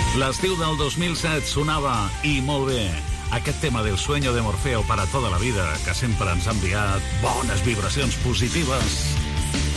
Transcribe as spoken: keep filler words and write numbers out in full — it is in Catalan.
L'estiu del dos mil set sonava i molt bé. Aquest tema del sueño de Morfeo para toda la vida, que sempre ens ha enviat bones vibracions positives.